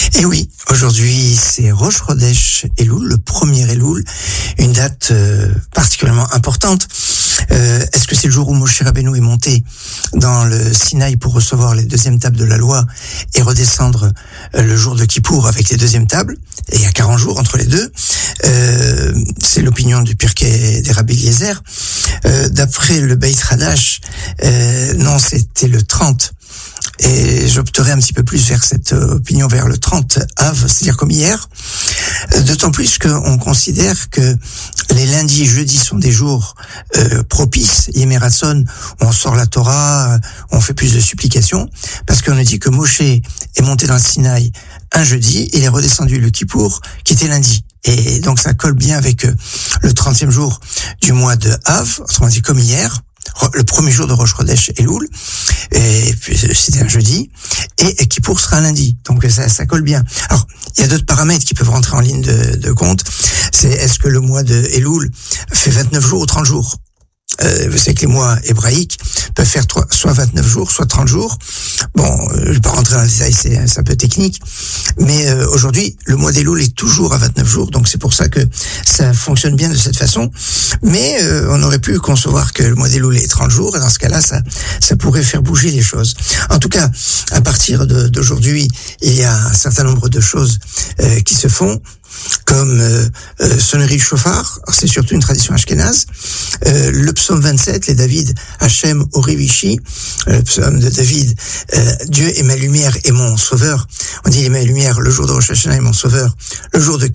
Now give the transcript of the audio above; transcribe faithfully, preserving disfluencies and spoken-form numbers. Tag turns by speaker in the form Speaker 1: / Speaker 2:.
Speaker 1: Et oui, aujourd'hui c'est Rosh Chodesh Elul, le premier Elul, une date euh, particulièrement importante. Euh, est-ce que c'est le jour où Moshe Rabbeinu est monté dans le Sinaï pour recevoir les deuxièmes tables de la loi et redescendre euh, le jour de Kippour avec les deuxièmes tables? Et il y a quarante jours entre les deux. Euh, c'est l'opinion du Pirkei des Rabbi Eliezer. Euh, d'après le Beit Hadash, euh, non, c'était le trente. Et j'opterai un petit peu plus vers cette opinion, vers le trente Av, c'est-à-dire comme hier. D'autant plus qu'on considère que les lundis et jeudis sont des jours euh, propices, Yemei Ratzon, où on sort la Torah, on fait plus de supplications, parce qu'on nous dit que Moshe est monté dans le Sinaï un jeudi, et il est redescendu le Kippour, qui était lundi. Et donc ça colle bien avec le trentième jour du mois de Av, autrement dit comme hier, le premier jour de Rosh Chodesh Elul, et puis c'était un jeudi, et Kippour sera un lundi, donc ça, ça colle bien. Alors, il y a d'autres paramètres qui peuvent rentrer en ligne de, de compte, c'est est-ce que le mois de Elul fait vingt-neuf jours ou trente jours? Euh, vous savez que les mois hébraïques peuvent faire trois, soit vingt-neuf jours, soit trente jours. Bon, euh, je ne vais pas rentrer dans le détail, c'est, c'est un peu technique. Mais euh, aujourd'hui, le mois d'Elul est toujours à vingt-neuf jours, donc c'est pour ça que ça fonctionne bien de cette façon. Mais euh, on aurait pu concevoir que le mois d'Elul est trente jours, et dans ce cas-là, ça, ça pourrait faire bouger les choses. En tout cas, à partir de, d'aujourd'hui, il y a un certain nombre de choses euh, qui se font, comme euh, euh, sonnerie de chauffard, c'est surtout une tradition ashkénaze, euh, le psaume vingt-sept, les David, Hachem Orivishi, euh, le psaume de David, euh, Dieu est ma lumière et mon sauveur. On dit il est ma lumière le jour de Rosh Hashanah et mon sauveur le jour de